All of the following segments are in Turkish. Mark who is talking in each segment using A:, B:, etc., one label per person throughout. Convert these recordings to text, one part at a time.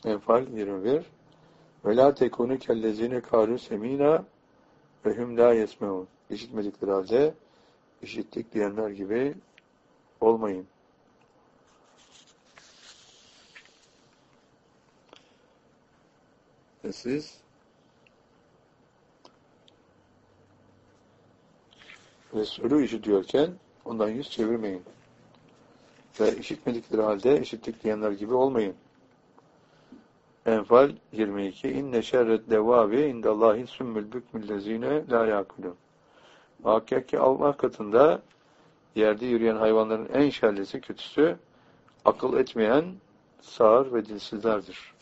A: Enfal 21. Ve la tekunu kellezine kâlû semînâ ve hum lâ yesmeûn. İşitmedikleri halde işittik diyenler gibi olmayın. Ve siz Resulü işitiyorken ondan yüz çevirmeyin. Ve işitmedikleri halde işittik diyenler gibi olmayın. Enfal 22. İnne şerred devâbi indallâhi sümmül bükmüllezîne lâ yâkulûn. Muhakkak ki Allah katında yerde yürüyen hayvanların en şerlisi, kötüsü, akıl etmeyen, sağır ve dilsizlerdir.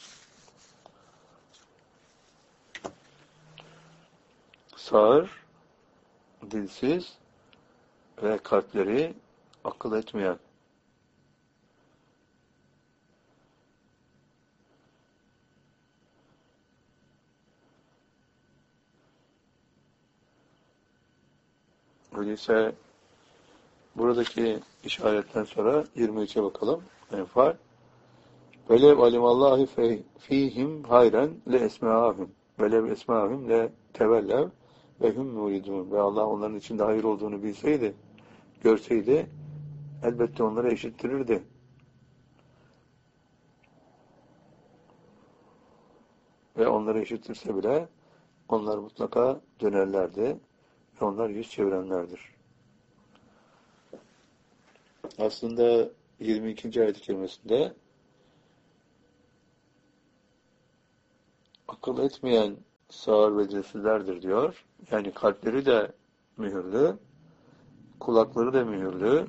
A: Sağır, dilsiz ve kalpleri akıl etmeyen. Öyleyse buradaki işaretten sonra 23'e bakalım. Enfal. Velev alimallahi fihim hayren le esma'ahum. Velev esma'ahum le tevellev ve hum muridun. Ve Allah onların içinde hayır olduğunu bilseydi, görseydi, elbette onlara eşittirirdi. Ve onları eşittirse bile onlar mutlaka dönerlerdi ve onlar yüz çevirenlerdir. Aslında 22. ayet-i kerimesinde akıl etmeyen sağır ve dilsizlerdir diyor. Yani kalpleri de mühürlü, kulakları da mühürlü,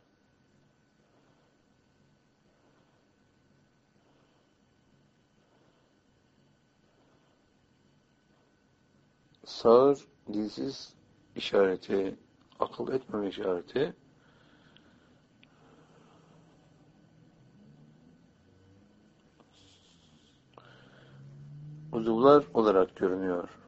A: sağır, dilsiz işareti, akıl etmeme işareti, uzuvlar olarak görünüyor.